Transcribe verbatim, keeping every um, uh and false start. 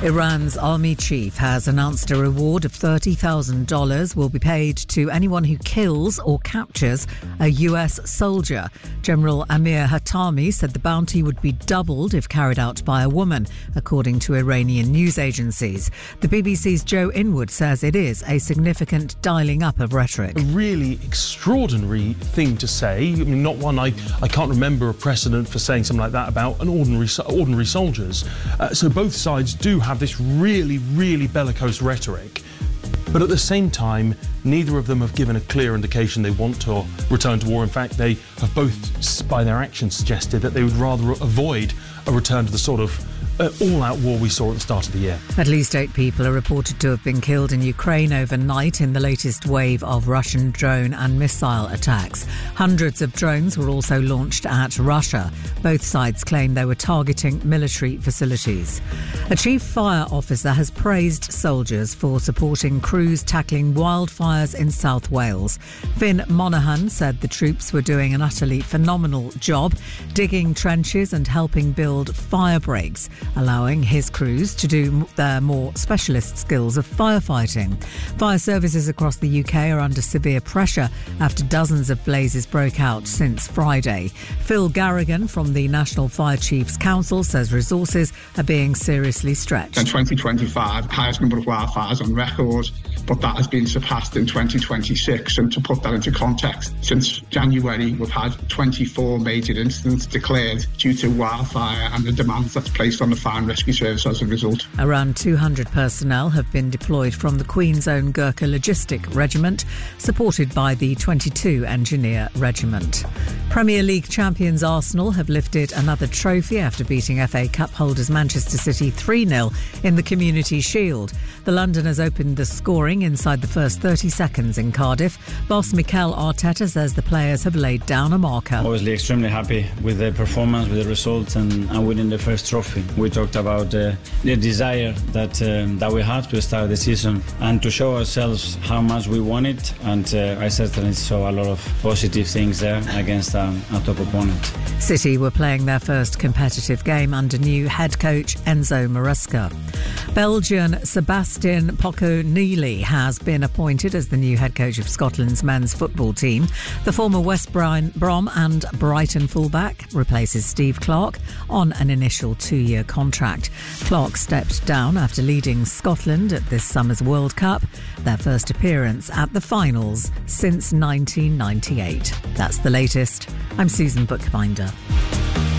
Iran's army chief has announced a reward of thirty thousand dollars will be paid to anyone who kills or captures a U S soldier. General Amir Hatami said the bounty would be doubled if carried out by a woman, according to Iranian news agencies. The B B C's Joe Inwood says it is a significant dialing up of rhetoric. A really extraordinary thing to say. I mean, not one I, I can't remember a precedent for saying something like that about an ordinary ordinary soldiers. Uh, so both sides do have this really, really bellicose rhetoric. But at the same time, neither of them have given a clear indication they want to return to war. In fact, they have both, by their actions, suggested that they would rather avoid a return to the sort of Uh, all-out war we saw at the start of the year. At least eight people are reported to have been killed in Ukraine overnight in the latest wave of Russian drone and missile attacks. Hundreds of drones were also launched at Russia. Both sides claim they were targeting military facilities. A chief fire officer has praised soldiers for supporting crews tackling wildfires in South Wales. Finn Monaghan said the troops were doing an utterly phenomenal job, digging trenches and helping build fire breaks, allowing his crews to do their more specialist skills of firefighting. Fire services across the U K are under severe pressure after dozens of blazes broke out since Friday. Phil Garrigan from the National Fire Chiefs Council says resources are being seriously stretched. In twenty twenty-five, highest number of wildfires on record, but that has been surpassed in twenty twenty-six. And to put that into context, since January, we've had twenty-four major incidents declared due to wildfire and the demands that's placed on the Fire and Rescue Service as a result. Around two hundred personnel have been deployed from the Queen's Own Gurkha Logistic Regiment, supported by the twenty-two Engineer Regiment. Premier League champions Arsenal have lifted another trophy after beating F A Cup holders Manchester City three nil in the Community Shield. The Londoners opened the scoring inside the first thirty seconds in Cardiff. Boss Mikel Arteta says the players have laid down a marker. Obviously extremely happy with the performance, with the results and, and winning the first trophy. We talked about uh, the desire that um, that we had to start the season and to show ourselves how much we want it, and uh, I certainly saw a lot of positive things there against um, a top opponent. City were playing their first competitive game under new head coach Enzo Maresca. Belgian Sebastian Poco-Neely has been appointed as the new head coach of Scotland's men's football team. The former West Brom and Brighton fullback replaces Steve Clarke on an initial two-year contract. Clarke stepped down after leading Scotland at this summer's World Cup, their first appearance at the finals since nineteen ninety-eight. That's the latest. I'm Susan Bookbinder.